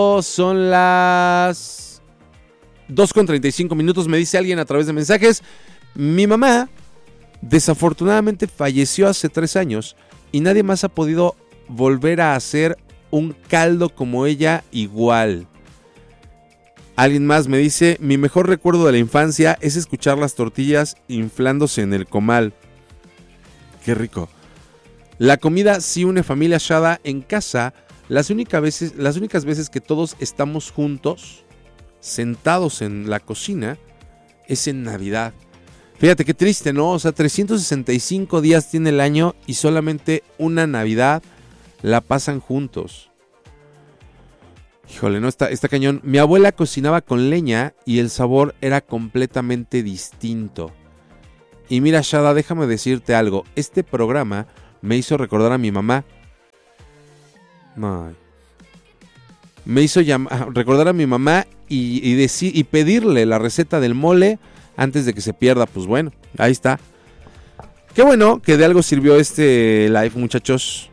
Son las 2:35. Me dice alguien a través de mensajes: mi mamá desafortunadamente falleció hace 3 años y nadie más ha podido volver a hacer un caldo como ella igual. Alguien más me dice: mi mejor recuerdo de la infancia es escuchar las tortillas inflándose en el comal. Qué rico. La comida sí une familia Shada en casa. Las únicas veces que todos estamos juntos, sentados en la cocina, es en Navidad. Fíjate qué triste, ¿no? O sea, 365 días tiene el año y solamente una Navidad la pasan juntos. Híjole, no, está cañón. Mi abuela cocinaba con leña y el sabor era completamente distinto. Y mira, Shada, déjame decirte algo. Este programa me hizo recordar a mi mamá. Ay. Me hizo recordar a mi mamá y pedirle la receta del mole antes de que se pierda. Pues bueno, ahí está. Qué bueno que de algo sirvió este live, muchachos.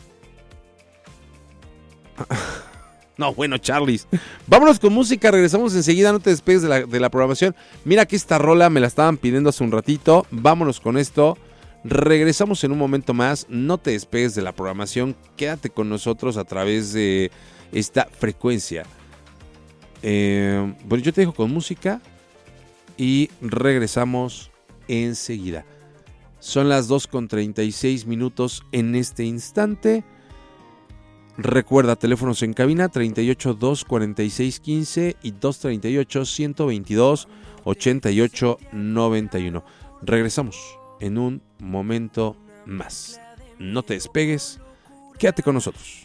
No, bueno, Charlies. Vámonos con música, regresamos enseguida, no te despegues de la programación. Mira que esta rola me la estaban pidiendo hace un ratito. Vámonos con esto. Regresamos en un momento más. No te despegues de la programación. Quédate con nosotros a través de esta frecuencia. Bueno, yo te dejo con música y regresamos enseguida. Son las 2:36 en este instante. Recuerda, teléfonos en cabina 38 246 15 y 238 122 88 91. Regresamos en un momento más. No te despegues, quédate con nosotros.